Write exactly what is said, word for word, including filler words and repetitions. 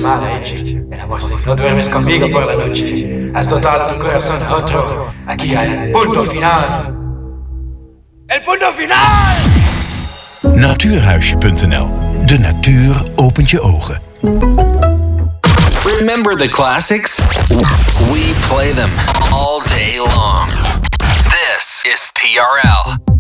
semana, Eche. El amor si no duermes conmigo por la noche. Has dotado tu corazón a otro. Aquí hay el punto final. El punto final! Natuurhuisje punt n l. De natuur opent je ogen. Remember the classics? We play them all day long. This is T R L.